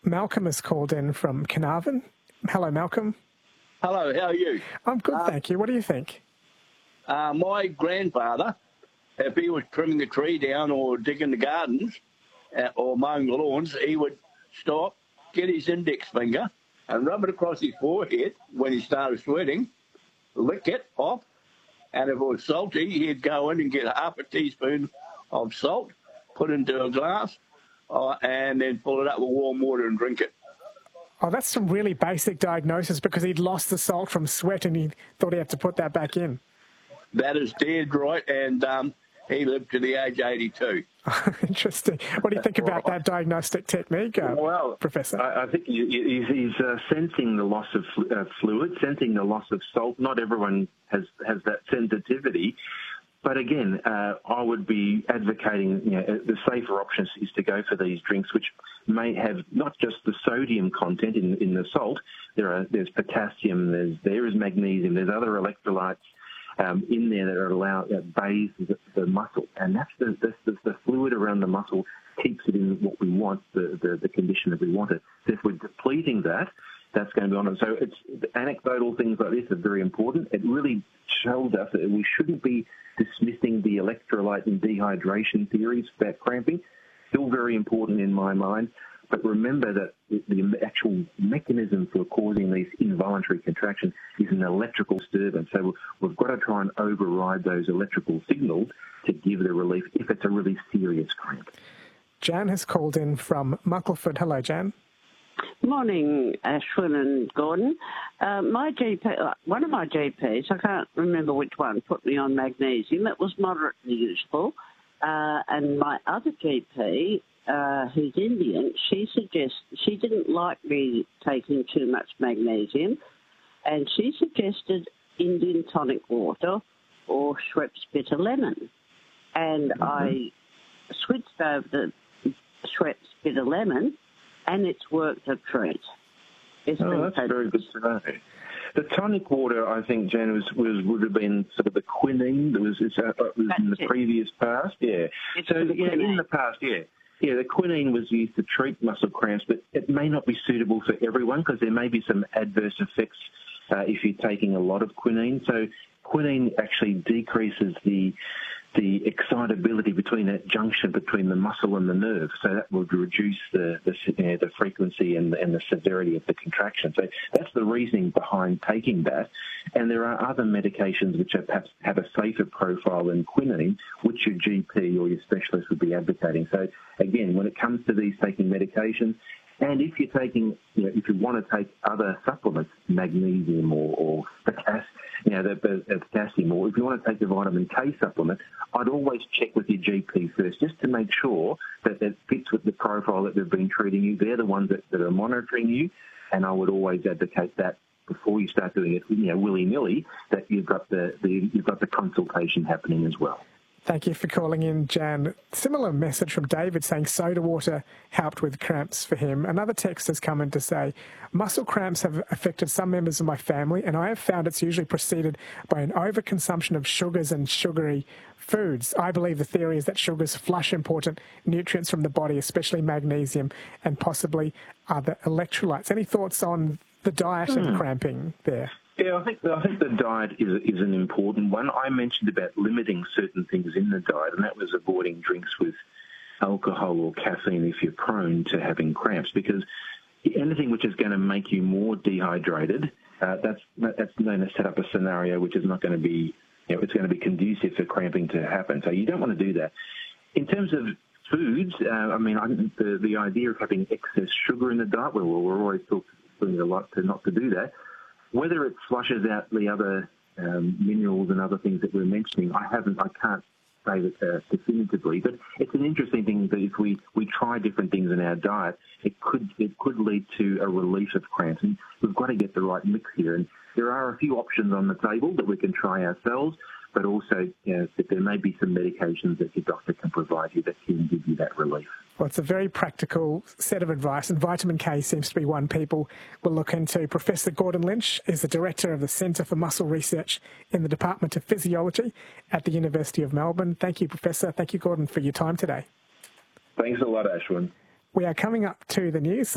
Malcolm has called in from Carnarvon. Hello, Malcolm. Hello, how are you? I'm good, thank you. What do you think? My grandfather, if he was trimming a tree down or digging the gardens or mowing the lawns, he would stop, get his index finger and rub it across his forehead when he started sweating, lick it off, and if it was salty, he'd go in and get half a teaspoon of salt, put into a glass, and then fill it up with warm water and drink it. Oh, that's some really basic diagnosis because he'd lost the salt from sweat and he thought he had to put that back in. That is dead right, and he lived to the age of 82. Interesting. What do you think about that diagnostic technique, Professor? I think he's sensing the loss of fluid, sensing the loss of salt. Not everyone has that sensitivity. But again, I would be advocating, the safer option is to go for these drinks, which may have not just the sodium content in the salt. There's potassium, there is magnesium, there's other electrolytes in there that bathe the muscle, and that's the fluid around the muscle keeps it in what we want, the condition that we want it. So if we're depleting that, that's going to be on it. So anecdotal things like this are very important. It really shows us that we shouldn't be dismissing the electrolyte and dehydration theories about cramping. Still very important in my mind. But remember that the actual mechanism for causing these involuntary contractions is an electrical disturbance. So we've got to try and override those electrical signals to give the relief if it's a really serious cramp. Jan has called in from Muckleford. Hello, Jan. Morning, Ashwin and Gordon. My GP, one of my GPs, I can't remember which one, put me on magnesium. It was moderately useful. And my other GP, who's Indian, she didn't like me taking too much magnesium, and she suggested Indian tonic water or Schweppes bitter lemon. And I switched over to Schweppes bitter lemon, and it's worked a treat. That's very good to know. The tonic water, I think, Jan, would have been sort of the quinine that was in the previous past. Yeah. In the past, yeah. Yeah, the quinine was used to treat muscle cramps, but it may not be suitable for everyone because there may be some adverse effects if you're taking a lot of quinine. So quinine actually decreases the excitability between that junction between the muscle and the nerve, so that would reduce the frequency and the severity of the contraction. So that's the reasoning behind taking that. And there are other medications which perhaps have a safer profile than quinine, which your GP or your specialist would be advocating. So again, when it comes to these taking medications, and if you're taking, if you want to take other supplements, magnesium or potassium, or if you want to take the vitamin K supplement, I'd always check with your GP first, just to make sure that it fits with the profile that they've been treating you. They're the ones that are monitoring you, and I would always advocate that before you start doing it, willy-nilly, that you've got the consultation happening as well. Thank you for calling in, Jan. Similar message from David saying soda water helped with cramps for him. Another text has come in to say, muscle cramps have affected some members of my family, and I have found it's usually preceded by an overconsumption of sugars and sugary foods. I believe the theory is that sugars flush important nutrients from the body, especially magnesium and possibly other electrolytes. Any thoughts on the diet and cramping there? Yeah, I think the diet is an important one. I mentioned about limiting certain things in the diet, and that was avoiding drinks with alcohol or caffeine if you're prone to having cramps, because anything which is going to make you more dehydrated, that's going to set up a scenario which is not going to be, it's going to be conducive for cramping to happen. So you don't want to do that. In terms of foods, I think the idea of having excess sugar in the diet, we're always talking a lot not to do that. Whether it flushes out the other minerals and other things that we're mentioning, I can't say that definitively, but it's an interesting thing that if we try different things in our diet, it could lead to a relief of cramps. And we've got to get the right mix here. And there are a few options on the table that we can try ourselves, but also that there may be some medications that your doctor can provide you that can give you that relief. Well, it's a very practical set of advice, and vitamin K seems to be one people will look into. Professor Gordon Lynch is the Director of the Centre for Muscle Research in the Department of Physiology at the University of Melbourne. Thank you, Professor. Thank you, Gordon, for your time today. Thanks a lot, Ashwin. We are coming up to the news.